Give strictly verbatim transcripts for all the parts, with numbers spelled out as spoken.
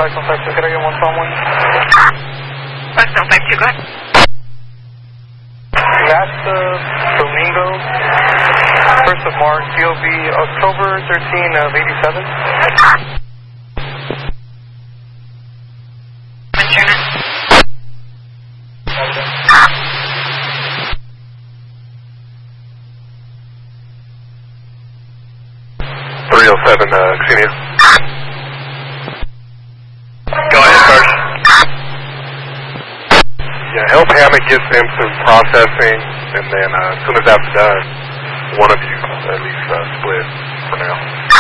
Blackstone five two, can I get one phone one? Blackstone five two, go ahead. Last uh, Domingo, first of March, C O B October thirteenth of eighty-seven. Ventura. three oh seven, uh, Xenia. Go ahead, Serge. Yeah, help Hammett get them some processing, and then uh, as soon as that's done, one of you at least uh, split for now.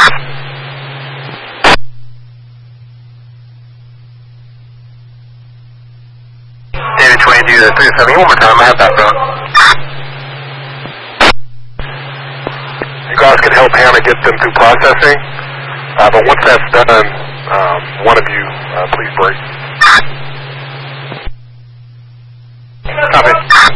David twenty-two to three oh seven, one more time, I have that phone. You guys can help Hannah get them through processing, uh, but once that's done, um, one of you, uh, please break. Copy.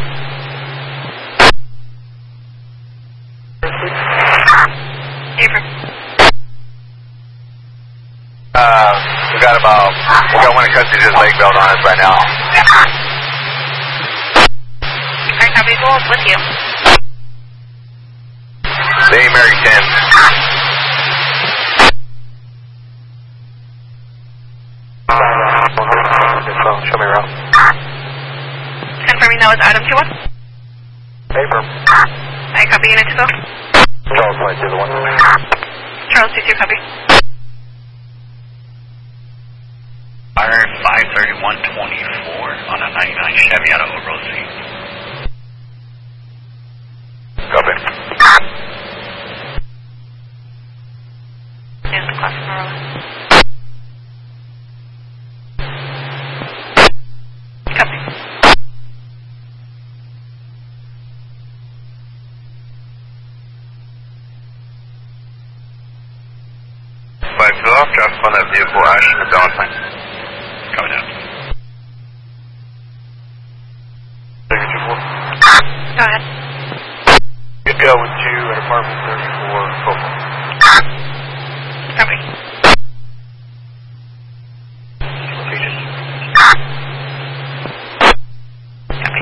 Uh, we got about, we got one in custody, just leg belt on us right now. Alright, copy, we'll with you. Lady Mary ten. Show me around. Confirming that was Adam two one. Paper. I copy unit two go. Charles White, the other one. Charles two two, copy. Fire five thirty-one twenty-four on a ninety-nine Chevy out of Old Rosie. Copy. Here's the class tomorrow. Copy. Five two off, traffic on that vehicle, Ash, McDonald's line. Coming down. Go ahead. Good go with you at apartment thirty-four, Focal. Copy. Location. Copy.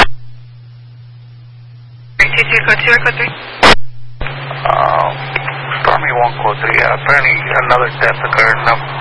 three two two, code two or code three? Um, Stormy one code three, apparently another death occurred.